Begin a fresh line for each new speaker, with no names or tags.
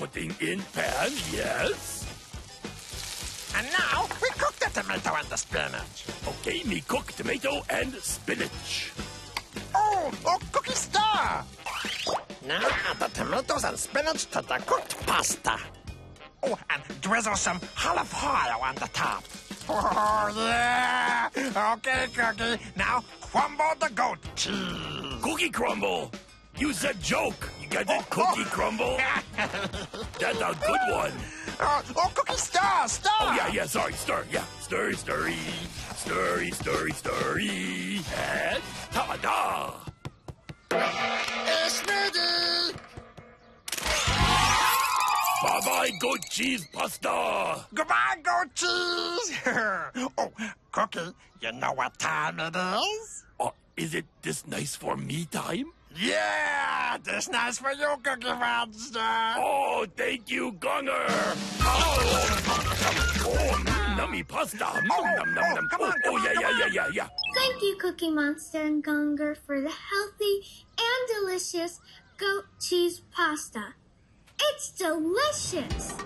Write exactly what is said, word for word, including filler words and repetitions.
putting in pan, yes.
And now we cook the tomato and the spinach.
Okay, me cook tomato and spinach.
Oh, oh, cookie star. Now add the tomatoes and spinach to the cooked pasta. Oh, and drizzle some olive oil on the top. Oh, yeah. Okay, Cookie. Now crumble the goat cheese.
Cookie crumble. You said joke. You got that cookie crumble? That's a good one.
Oh, oh, Cookie star, star.
Oh, yeah, yeah, sorry, stir, yeah. Stirry, stirry, stirry, stirry, stirry. And ta-da!
It's ready.
Bye-bye, goat cheese pasta.
Goodbye, goat cheese. Oh, Cookie, you know what time it is?
Oh, is it this nice for me time?
Yeah, this nice for you, Cookie Monster.
Oh, thank you, Gonger. Oh, oh nummy pasta. Nom, nom, nom, nom.
come
Oh,
on,
oh,
come
yeah,
on,
yeah,
come
yeah, yeah, yeah.
Thank you, Cookie Monster and Gunger, for the healthy and delicious goat cheese pasta. It's delicious!